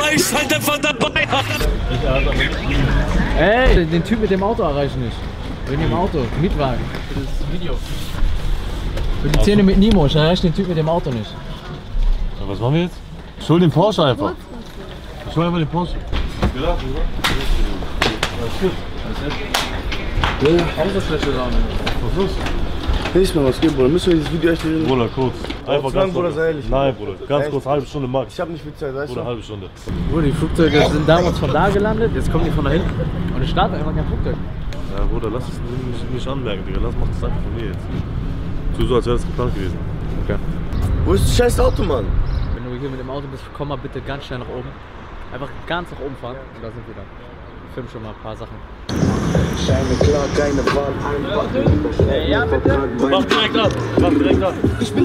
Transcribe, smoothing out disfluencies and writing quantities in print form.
weil ich halt einfach dabei habe. Ey, den Typ mit dem Auto erreiche ich nicht. Mit dem Auto, Mietwagen. Für das Video. Für die Szene mit Nemo, ich erreiche den Typ mit dem Auto nicht. Ja, was machen wir jetzt? Ich hol den Porsche einfach. Ich hol einfach den Porsche. Ja, Autofläche da nicht. was ist los? Nicht mal was geht, Bruder. Müssen wir dieses Video echt reden? Bruder, kurz. Einfach zu lang, Bruder, sei ehrlich. Nein, Bruder. Ganz Echt? kurz, halbe Stunde max. Ich hab nicht viel Zeit, weißt Bruder, du? halbe Stunde. Bruder, die Flugzeuge sind damals von da gelandet, jetzt kommen die von da hinten. Und es startet einfach kein Flugzeug. Ja, Bruder, lass es nicht anmerken, Digga. Mach das einfach von mir jetzt. Tu so, als wäre das geplant gewesen. Okay. Wo ist das scheiß Auto, Mann? Wenn du hier mit dem Auto bist, komm mal bitte ganz schnell nach oben. Einfach ganz nach oben fahren und da sind wir dann. Ich film schon mal ein paar Sachen. Scheine klar, keine Wahl, einfach. Ja, bitte. Mach direkt ab. Mach direkt ab.